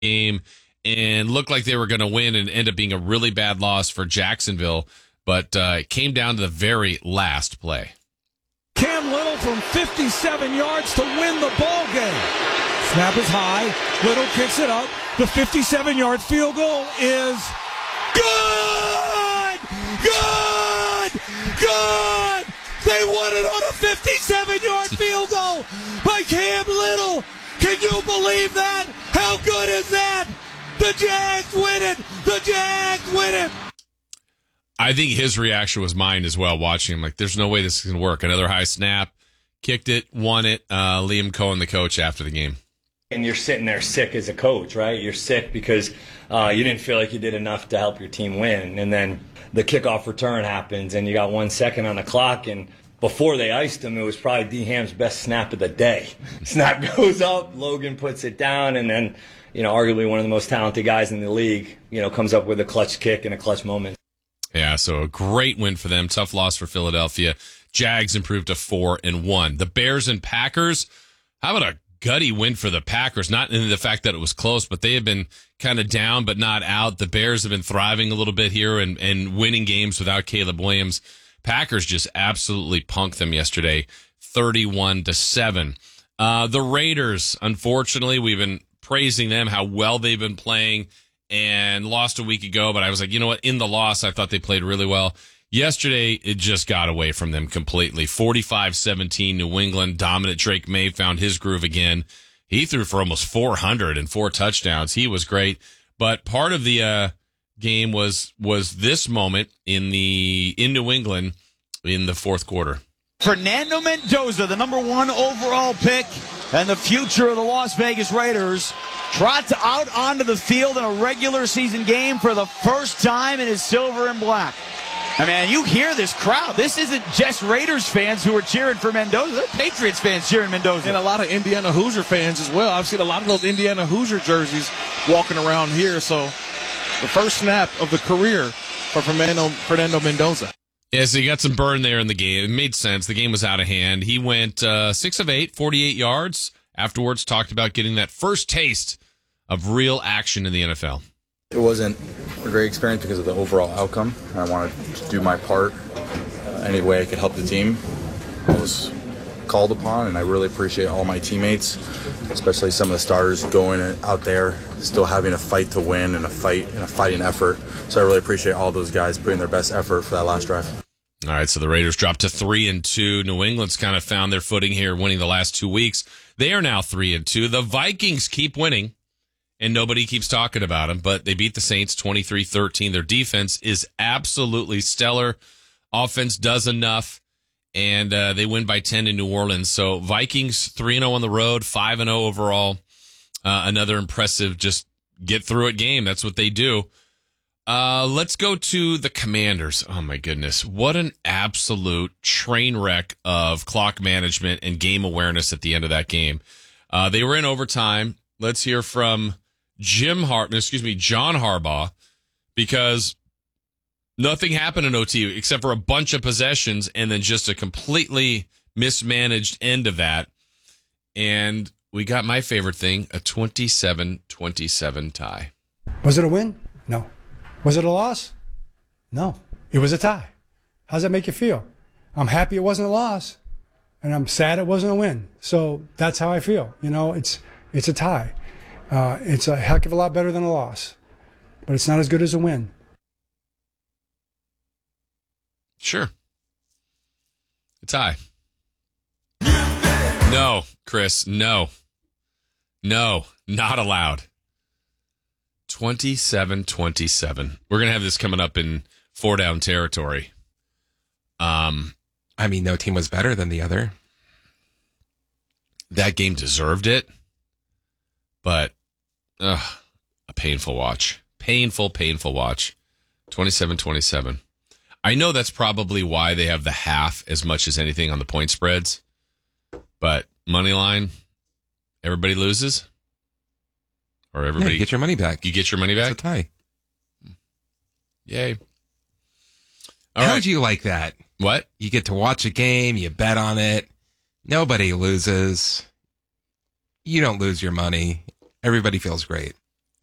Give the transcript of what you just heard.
game and looked like they were going to win and end up being a really bad loss for Jacksonville, but it came down to the very last play. Cam Little from 57 yards to win the ball game. Snap is high. Little kicks it up. The 57-yard field goal is good! Good! Good! They won it on a 57-yard field goal by Cam Little. Can you believe that? How good is that? The Jags win it! The Jags win it! I think his reaction was mine as well, watching him. Like, there's no way this is going to work. Another high snap, kicked it, won it. Liam Cohen, the coach, after the game. And you're sitting there sick as a coach, right? You're sick because you didn't feel like you did enough to help your team win. And then the kickoff return happens, and you got 1 second on the clock. And before they iced him, it was probably D. Ham's best snap of the day. Snap goes up, Logan puts it down, and then, arguably one of the most talented guys in the league, comes up with a clutch kick in a clutch moment. Yeah, so a great win for them. Tough loss for Philadelphia. Jags improved to 4-1. The Bears and Packers, how about a gutty win for the Packers? Not in the fact that it was close, but they have been kind of down but not out. The Bears have been thriving a little bit here and winning games without Caleb Williams. Packers just absolutely punked them yesterday, 31-7. The Raiders, unfortunately, we've been praising them, how well they've been playing, and lost a week ago, but I was like, you know what? In the loss, I thought they played really well. Yesterday, it just got away from them completely. 45-17, New England. Dominant Drake May found his groove again. He threw for almost 400 and 4 touchdowns. He was great. But part of the game was this moment in New England in the fourth quarter. Fernando Mendoza, the number 1 overall pick and the future of the Las Vegas Raiders, trots out onto the field in a regular season game for the first time in his silver and black. I mean, you hear this crowd. This isn't just Raiders fans who are cheering for Mendoza. They're Patriots fans cheering Mendoza. And a lot of Indiana Hoosier fans as well. I've seen a lot of those Indiana Hoosier jerseys walking around here. So the first snap of the career for Fernando Mendoza. Yeah, so you got some burn there in the game. It made sense. The game was out of hand. He went 6 of 8, 48 yards. Afterwards, talked about getting that first taste of real action in the NFL. It wasn't a great experience because of the overall outcome. I wanted to do my part any way I could help the team. I was called upon, and I really appreciate all my teammates, especially some of the starters going out there, still having a fight to win and a fighting effort. So I really appreciate all those guys putting their best effort for that last drive. All right, so the Raiders dropped to 3-2. New England's kind of found their footing here, winning the last 2 weeks. They are now 3-2. The Vikings keep winning, and nobody keeps talking about them, but they beat the Saints 23-13. Their defense is absolutely stellar. Offense does enough, and they win by 10 in New Orleans. So Vikings 3-0 on the road, 5-0 overall. Another impressive just get through it game. That's what they do. Let's go to the Commanders. Oh, my goodness. What an absolute train wreck of clock management and game awareness at the end of that game. They were in overtime. Let's hear from John Harbaugh, because nothing happened in OT except for a bunch of possessions and then just a completely mismanaged end of that. And we got my favorite thing, a 27-27 tie. Was it a win? No. Was it a loss? No. It was a tie. How does that make you feel? I'm happy it wasn't a loss, and I'm sad it wasn't a win. So that's how I feel. It's a tie. It's a heck of a lot better than a loss, but it's not as good as a win. Sure. A tie. No, Chris, no. No, not allowed. 27-27. We're going to have this coming up in 4-down territory. No team was better than the other. That game deserved it, but a painful watch. Painful watch. 27-27. I know that's probably why they have the half as much as anything on the point spreads, but money line, everybody loses? Or everybody you get your money back. You get your money back? It's a tie. Yay. How would you like that? What? You get to watch a game, you bet on it. Nobody loses. You don't lose your money. Everybody feels great.